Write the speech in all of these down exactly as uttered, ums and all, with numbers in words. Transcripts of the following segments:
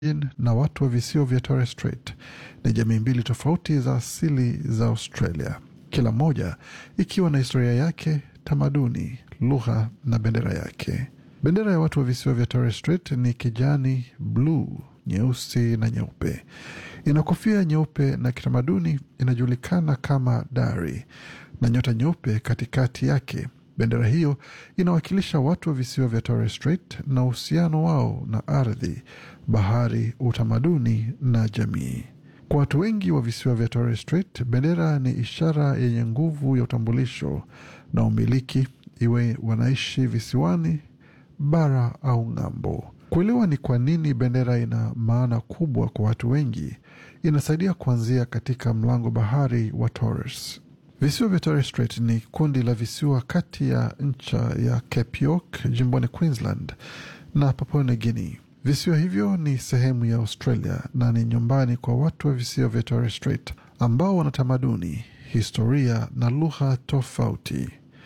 na watu wa visiwa vya Torres Strait ni jamii mbili tofauti za asili za Australia, kila moja ikiwa na historia yake, tamaduni, lugha na bendera yake. Bendera ya watu wa visiwa vya Torres Strait ni kijani, bluu, nyeusi na nyeupe. Ina kofia nyeupe na kitamaduni inajulikana kama dari na nyota nyeupe katikati yake. Bendera hiyo inawakilisha watu wa visiwa vya Torres Strait na uhusiano wao na ardhi, bahari, utamaduni na jamii. Kwa watu wengi wa visiwa vya Torres Strait, bendera ni ishara yenye nguvu ya utambulisho na umiliki, iwe wanaishi visiwani, bara au ng'ambo. Kuelewa ni kwa nini bendera ina maana kubwa kwa watu wengi, inasaidia kuanzia katika mlango bahari wa Torres. Visiwa vya Torres Strait ni kundi la visiwa kati ya ncha ya Cape York, jimboni Queensland, na Papua New Guinea. Visiwa hivyo ni sehemu ya Australia na ni nyumbani kwa watu wa visiwa vya Torres Strait ambao wana tamaduni, historia na lugha tofauti.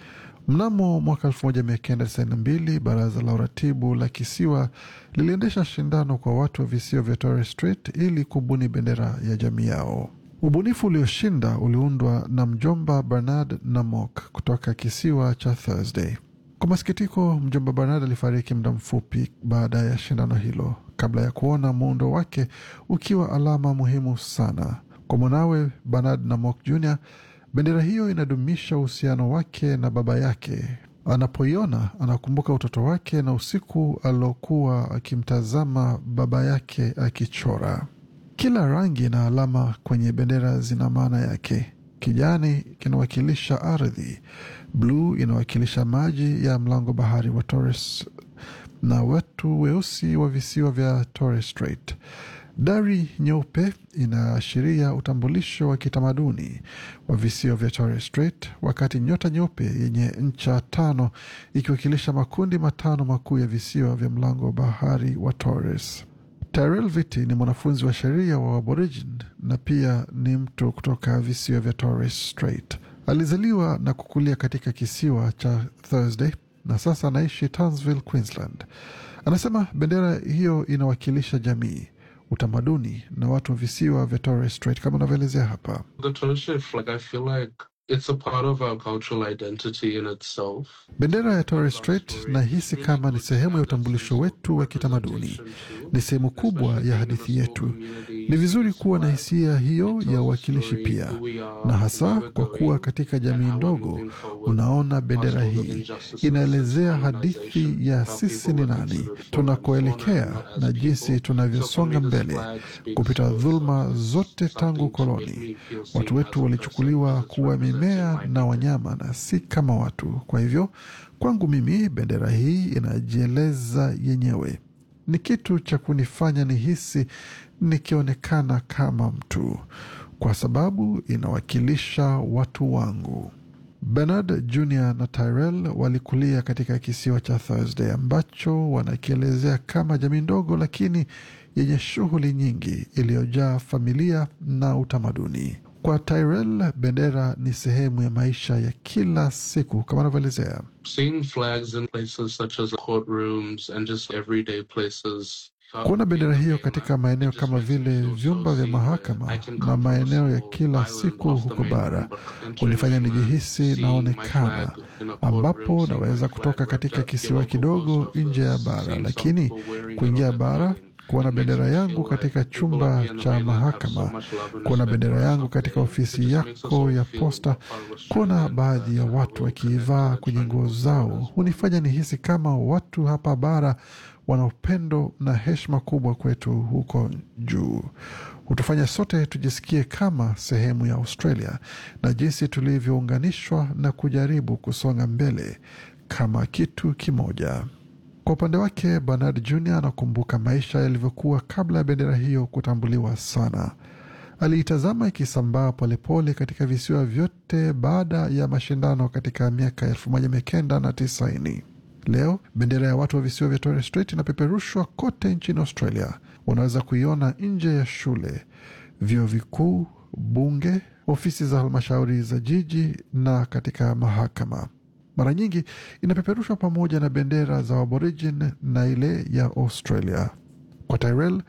Mnamo mwaka elfu moja mia kenda tisini na mbili, baraza la uratibu la kisiwa liliendesha shindano kwa watu wa visiwa vya Torres Strait ili kubuni bendera ya jamii yao. Ubunifu ulioshinda uliundwa na mjomba Bernard Namok kutoka kisiwa cha Thursday. Kwa masikitiko, mjomba Bernard alifariki muda mfupi baada ya shindano hilo, kabla ya kuona muundo wake ukiwa alama muhimu sana. Kwa mwanawe Bernard Namok Junior, bendera hiyo inadumisha uhusiano wake na baba yake. Anapoiona, anakumbuka utoto wake na usiku alokuwa akimtazama baba yake akichora. Kila rangi na alama kwenye bendera zina maana yake. Kijani kinawakilisha ardhi, bluu inawakilisha maji ya mlango bahari wa Torres na watu weusi wa visiwa vya Torres Strait. Dari nyeupe inaashiria utambulisho wa kitamaduni wa visiwa vya Torres Strait, wakati nyota nyeupe yenye ncha tano ikiwakilisha makundi matano makuu ya visiwa vya mlango bahari wa Torres. Tyrell Vitti ni mwanafunzi wa sheria wa Aborigine na pia ni mtu kutoka visiwa vya Torres Strait. Alizaliwa na kukulia katika kisiwa cha Thursday na sasa anaishi Townsville, Queensland. Anasema bendera hiyo inawakilisha jamii, utamaduni na watu wa visiwa vya Torres Strait kama unavyoelezea hapa. The Torres Strait flag, I feel like it's a part of our cultural identity in itself. Bendera ya Torres Strait nahisi kama ni sehemu ya utambulisho wetu wa kitamaduni. Ni sehemu kubwa ya hadithi yetu. Ni vizuri kuwa na hisia hiyo ya uwakilishi pia. Na hasa kwa kuwa katika jamii ndogo, unaona bendera hii inaelezea hadithi ya sisi ni nani, tunakoelekea na jinsi tunavyosonga mbele kupita dhulma zote tangu koloni. Watu wetu walichukuliwa kuwa mimea na wanyama na si kama watu. Kwa hivyo, kwangu mimi bendera hii inajieleza yenyewe. Ni kitu cha kunifanya nihisi nikionekana kama mtu, kwa sababu inawakilisha watu wangu. Bernard Junior na Tyrell walikulia katika kisiwa cha Thursday ambacho wanakielezea kama jamii ndogo lakini yenye shughuli nyingi iliyojaa familia na utamaduni. Kwa Tyrell, bendera ni sehemu ya maisha ya kila siku kama anavyoelezea. Seeing flags in places such as courtrooms and just everyday places. Kuona bendera hiyo katika maeneo kama vile vyumba vya mahakama na maeneo ya kila siku huko bara hunifanya nijihisi naonekana, ambapo naweza kutoka katika kisiwa kidogo nje ya bara, lakini kuingia bara, kuona bendera yangu katika chumba cha mahakama, kuona bendera yangu katika ofisi yako ya posta, kuona baadhi ya watu wakiivaa kwenye nguo zao, hunifanya nihisi kama watu hapa bara wana upendo na heshima kubwa kwetu huko juu. Hutufanya sote tujisikie kama sehemu ya Australia na jinsi tulivyounganishwa na kujaribu kusonga mbele kama kitu kimoja. Kwa upande wake, Bernard Junior anakumbuka maisha yalivyokuwa kabla ya bendera hiyo kutambuliwa sana. Aliitazama ikisambaa polepole katika visiwa vyote baada ya mashindano katika miaka elfu moja mia kenda na tisini. Leo, bendera ya watu wa visiwa vya Torres Strait inapeperushwa kote nchini Australia. Unaweza kuiona nje ya shule, vyuo vikuu, bunge, ofisi za halmashauri za jiji na katika mahakama. Mara nyingi inapeperushwa pamoja na bendera za Aborigine na ile ya Australia. Kwa Tyrell,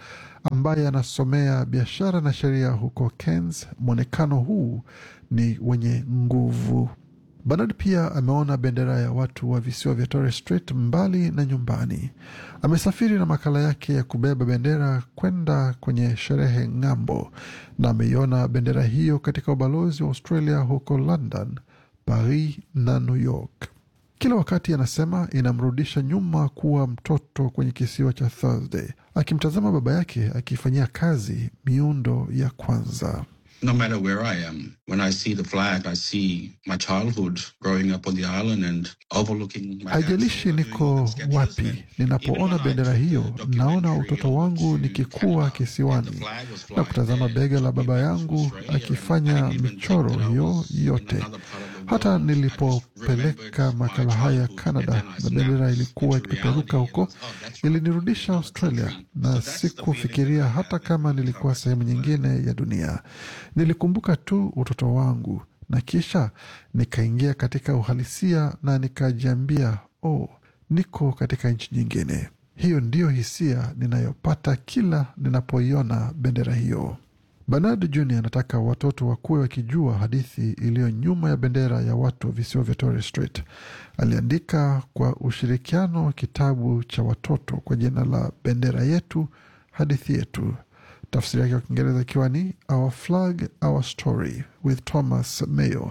ambaye anasomea biashara na sheria huko Cairns, mwonekano huu ni wenye nguvu. Bernard pia ameona bendera ya watu wa visiwa vya Torres Strait mbali na nyumbani. Amesafiri na makala yake ya kubeba bendera kwenda kwenye sherehe ng'ambo, na ameiona bendera hiyo katika ubalozi wa Australia huko London, Paris na New York. Kila wakati anasema inamrudisha nyuma kuwa mtoto kwenye kisiwa cha Thursday, akimtazama baba yake akifanyia kazi miundo ya kwanza. No matter where I am, when I see the flag, I see my childhood growing up on the island and overlooking my Haijalishi niko wapi, ninapoona bendera hiyo, naona utoto wangu nikikua kisiwani na kutazama bega la baba yangu akifanya michoro hiyo yote. Hata nilipopeleka makala haya Canada na bendera ilikuwa ikipeperuka huko, ilinirudisha Australia na sikufikiria hata kama nilikuwa sehemu nyingine ya dunia. Nilikumbuka tu utoto wangu na kisha nikaingia katika uhalisia na nikajiambia, oh, niko katika nchi nyingine. Hiyo ndiyo hisia ninayopata kila ninapoiona bendera hiyo. Bernard Junior anataka watoto wakuwe wakijua hadithi iliyo nyuma ya bendera ya watu wa visiwa vya Torres Strait. Aliandika kwa ushirikiano kitabu cha watoto kwa jina la Bendera Yetu, Hadithi Yetu. Tafsiri yake kwa Kiingereza ikiwa ni Our Flag, Our Story with Thomas Mayo,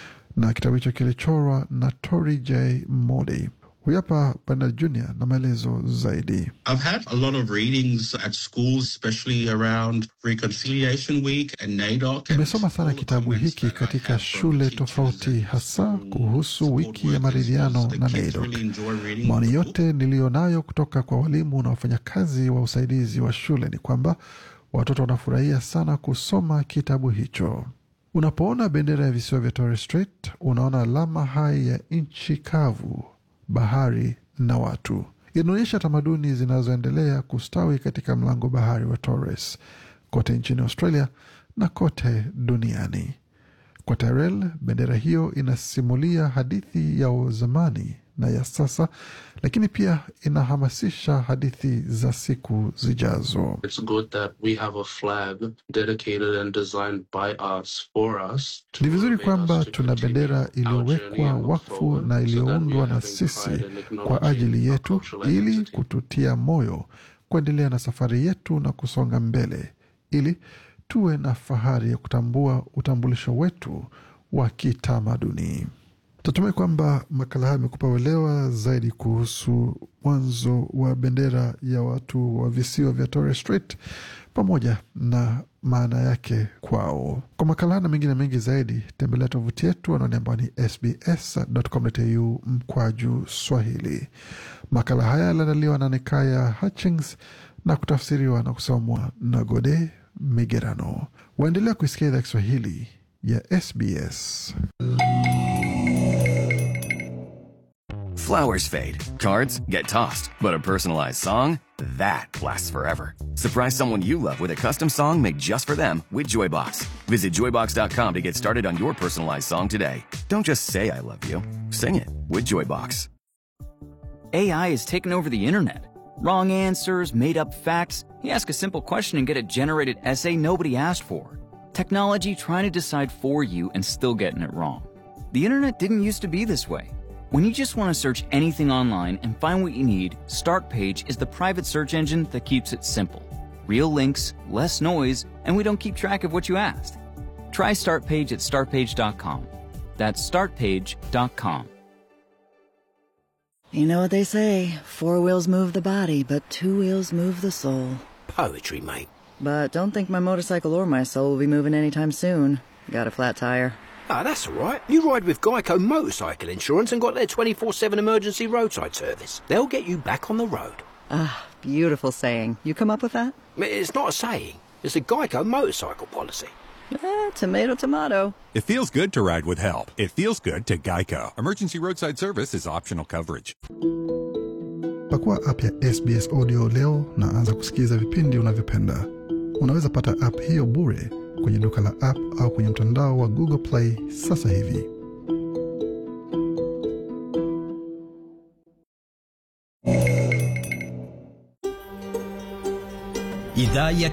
na kitabu hicho kilichorwa na Tori J. Modi. Huyapa Bernard Junior na maelezo zaidi. I've had a lot of readings at schools, especially around Reconciliation Week and NAIDOC. Nimesoma sana kitabu hiki katika shule tofauti, hasa kuhusu wiki ya maridhiano na NAIDOC. Maoni yote nilionayo kutoka kwa walimu na wafanyakazi wa usaidizi wa shule ni kwamba watoto wanafurahia sana kusoma kitabu hicho. Unapoona bendera ya visiwa vya Torres Strait, unaona alama hai ya nchi kavu, bahari na watu. Inaonyesha tamaduni zinazoendelea kustawi katika mlango bahari wa Torres, kote nchini Australia na kote duniani. Kwa Tyrell, bendera hiyo inasimulia hadithi ya zamani na ya sasa, lakini pia inahamasisha hadithi za siku zijazo. It's good that we have a flag dedicated and designed by us for us. Ni vizuri kwamba tuna bendera iliyowekwa wakfu na iliyoundwa na sisi kwa ajili yetu, ili kututia moyo kuendelea na safari yetu na kusonga mbele, ili tuwe na fahari ya kutambua utambulisho wetu wa kitamaduni. Tutumai kwamba makala haya yamekupa uelewa zaidi kuhusu mwanzo wa bendera ya watu wa visiwa vya Torres Strait pamoja na maana yake kwao. Kwa makala na mengine mengi zaidi, tembelea tovuti yetu anwani ambayo ni s b s dot com dot a u mkwaju Swahili. Makala haya yaliandaliwa na Nikaya Hutchings na kutafsiriwa na kusomwa na Gode Migerano. Waendelea kuisikia idhaa Kiswahili ya S B S. Flowers fade, cards get tossed, but a personalized song, that lasts forever. Surprise someone you love with a custom song made just for them with Joybox. Visit joybox dot com to get started on your personalized song today. Don't just say I love you, sing it with Joybox. A I has taken over the internet. Wrong answers, made up facts. You ask a simple question and get a generated essay nobody asked for. Technology trying to decide for you and still getting it wrong. The internet didn't used to be this way. When you just want to search anything online and find what you need, Startpage is the private search engine that keeps it simple. Real links, less noise, and we don't keep track of what you asked. Try Startpage at startpage dot com. That's startpage dot com. You know what they say, four wheels move the body, but two wheels move the soul. Poetry, mate. But don't think my motorcycle or my soul will be moving anytime soon. Got a flat tire. Ah, that's all right. You ride with Geico Motorcycle Insurance and got their twenty-four seven emergency roadside service. They'll get you back on the road. Ah, beautiful saying. You come up with that? It's not a saying. It's a Geico motorcycle policy. Eh, tomato, tomato. It feels good to ride with help. It feels good to Geico. Emergency roadside service is optional coverage. Pakua app ya S B S Audio leo na anza kusikiza vipindi unavyopenda. Unaweza pata app hiyo bure kwenye duka la app au kwenye mtandao wa Google Play sasa hivi. Il idhaa ya